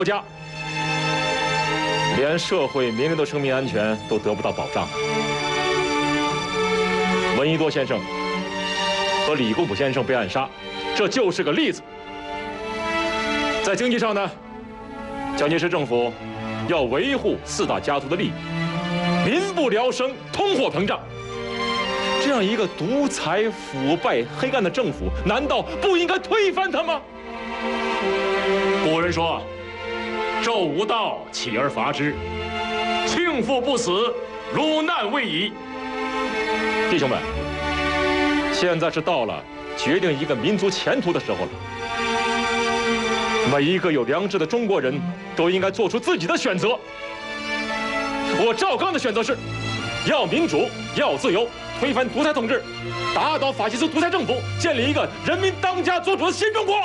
国家，连社会名人的生命安全都得不到保障。闻一多先生和李公朴先生被暗杀，这就是个例子。在经济上呢，蒋介石政府要维护四大家族的利益，民不聊生，通货膨胀。这样一个独裁、腐败、黑暗的政府，难道不应该推翻它吗？古人说：“纣无道，起而伐之；庆父不死，汝难未已。”弟兄们，现在是到了决定一个民族前途的时候了。每一个有良知的中国人都应该做出自己的选择。我赵刚的选择是：要民主，要自由，推翻独裁统治，打倒法西斯独裁政府，建立一个人民当家作主的新中国。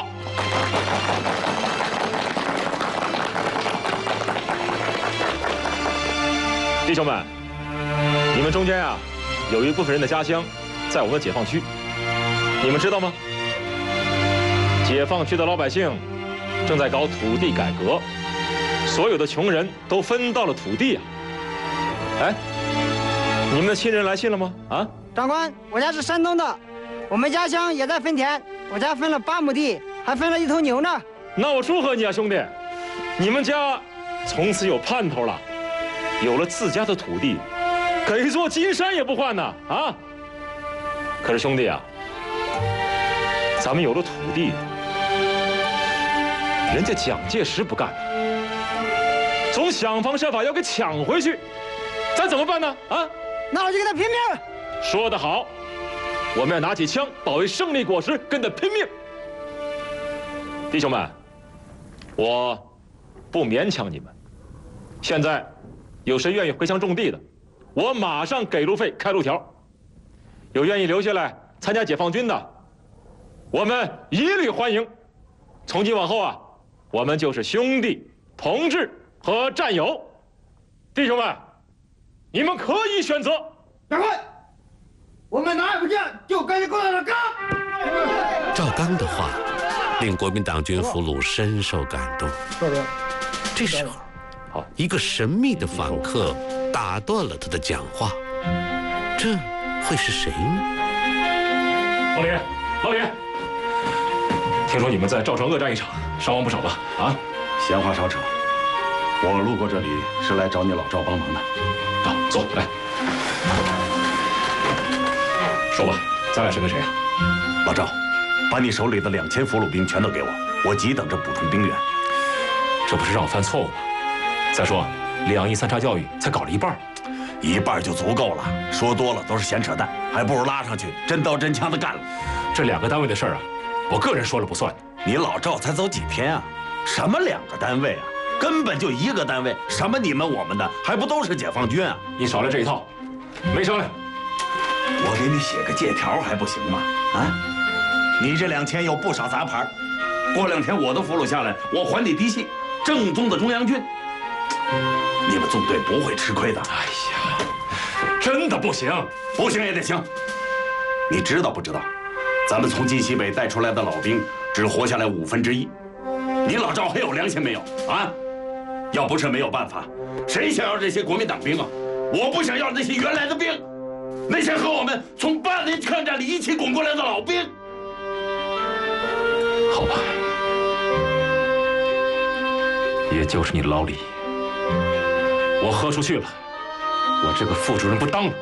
弟兄们，你们中间啊，有一部分人的家乡在我们的解放区，你们知道吗？解放区的老百姓正在搞土地改革，所有的穷人都分到了土地啊！哎，你们的亲人来信了吗？啊， 长官，我家是山东的，我们家乡也在分田，我家分了8亩地，还分了1头牛呢。 那我祝贺你啊，兄弟！你们家从此有盼头了，有了自家的土地，给座金山也不换呢！啊！可是兄弟啊，咱们有了土地，人家蒋介石不干，总想方设法要给抢回去，咱怎么办呢？啊！ 那我就跟他拼命！ 说得好，我们要拿起枪，保卫胜利果实，跟他拼命！弟兄们，我不勉强你们。现在有谁愿意回乡种地的，我马上给路费、开路条。有愿意留下来参加解放军的，我们一律欢迎。从今往后啊，我们就是兄弟、同志和战友。弟兄们，你们可以选择。 长官，我们哪也不见，就跟着共产党干！ 赵刚的话令国民党军俘虏深受感动。这时候，一个神秘的访客打断了他的讲话。这会是谁呢？ 老李，老李，听说你们在赵城恶战一场，伤亡不少吧？啊， 闲话少扯，我路过这里是来找你老赵帮忙的。 走，来，说吧，咱俩是跟谁啊？ 老赵，把你手里的2000俘虏兵全都给我，我急等着补充兵员。 这不是让我犯错误吗？再说，2亿3查教育才搞了一半。 一半就足够了，说多了都是闲扯淡，还不如拉上去真刀真枪的干了。 这2个单位的事儿啊，我个人说了不算。 你老赵才走几天啊？什么2个单位啊？根本就1个单位，什么你们我们的，还不都是解放军啊？ 你少来这一套，没商量。 我给你写个借条还不行吗？啊，你这2000有不少杂牌，过2天我的俘虏下来，我还你嫡系，正宗的中央军。你们纵队不会吃亏的。 哎呀，真的不行， 不行也得行。你知道不知道？咱们从晋西北带出来的老兵，只活下来1/5。你老赵还有良心没有啊？要不是没有办法，谁想要这些国民党兵啊？我不想要那些原来的兵，那些和我们从8年抗战里一起滚过来的老兵。 好吧，也就是你老李。我豁出去了，我这个副主任不当了。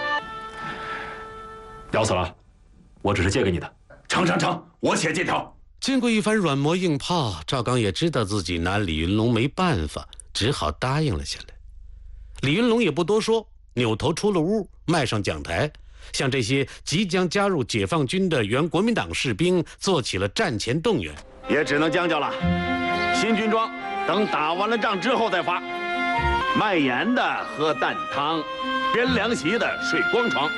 要死了，我只是借给你的。 成，我写借条。 经过一番软磨硬泡，赵刚也知道自己拿李云龙没办法，只好答应了下来。李云龙也不多说，扭头出了屋，迈上讲台，向这些即将加入解放军的原国民党士兵做起了战前动员。 也只能将就了，新军装等打完了仗之后再发。卖盐的喝淡汤，编凉席的睡光床。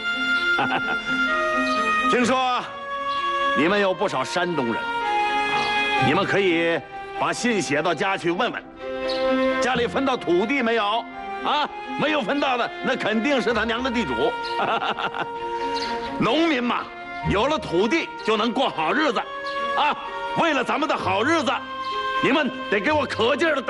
听说你们有不少山东人啊，你们可以把信写到家去问问，家里分到土地没有？啊，没有分到的，那肯定是他娘的地主。农民嘛，有了土地就能过好日子，啊，为了咱们的好日子， 你们得给我可劲儿的